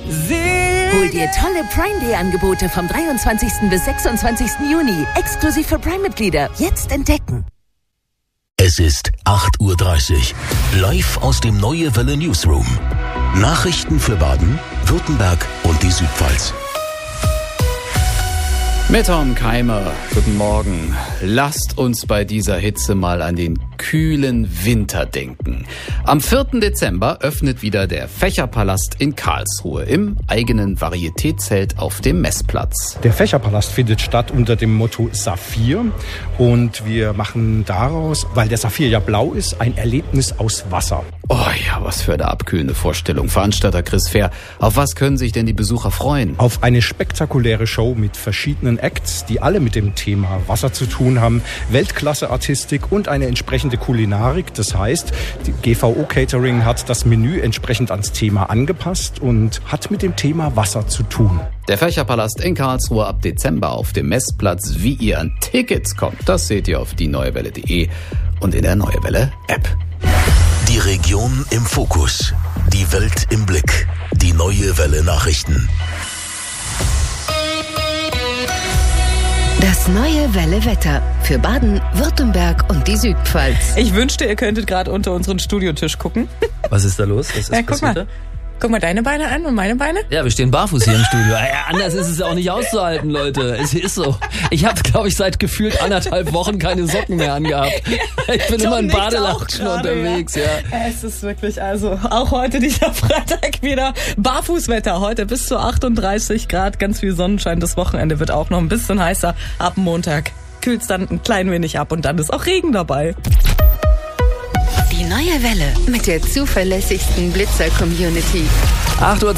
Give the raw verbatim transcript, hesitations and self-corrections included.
Hol dir tolle Prime Day Angebote vom dreiundzwanzigsten bis sechsundzwanzigsten Juni. Exklusiv für Prime-Mitglieder. Jetzt entdecken. Es ist acht Uhr dreißig. Live aus dem Neue Welle Newsroom. Nachrichten für Baden, Württemberg und die Südpfalz. Mit Tom Keimer, guten Morgen. Lasst uns bei dieser Hitze mal an den kühlen Winter denken. Am vierten Dezember öffnet wieder der Fächerpalast in Karlsruhe im eigenen Varietézelt auf dem Messplatz. Der Fächerpalast findet statt unter dem Motto Saphir und wir machen daraus, weil der Saphir ja blau ist, ein Erlebnis aus Wasser. Oh ja, was für eine abkühlende Vorstellung. Veranstalter Chris Fehr, auf was können sich denn die Besucher freuen? Auf eine spektakuläre Show mit verschiedenen Acts, die alle mit dem Thema Wasser zu tun haben, Weltklasse-Artistik und eine entsprechende Kulinarik. Das heißt, die G V O Catering hat das Menü entsprechend ans Thema angepasst und hat mit dem Thema Wasser zu tun. Der Fächerpalast in Karlsruhe ab Dezember auf dem Messplatz. Wie ihr an Tickets kommt, das seht ihr auf die neuewelle punkt de und in der Neue Welle App. Die Region im Fokus. Die Welt im Blick. Die Neue Welle Nachrichten. Das Neue Welle Wetter für Baden, Württemberg und die Südpfalz. Ich wünschte, ihr könntet gerade unter unseren Studiotisch gucken. Was ist da los? Was ist ja, guck mal. Guck mal deine Beine an und meine Beine. Ja, wir stehen barfuß hier im Studio. Ja, anders ist es auch nicht auszuhalten, Leute. Es ist so. Ich habe, glaube ich, seit gefühlt anderthalb Wochen keine Socken mehr angehabt. Ich bin immer in Badelatschen unterwegs. Ja. Ja. Es ist wirklich, also auch heute dieser Freitag wieder Barfußwetter. Heute bis zu achtunddreißig Grad, ganz viel Sonnenschein. Das Wochenende wird auch noch ein bisschen heißer. Ab Montag kühlt's dann ein klein wenig ab und dann ist auch Regen dabei. Die Neue Welle mit der zuverlässigsten Blitzer-Community. acht Uhr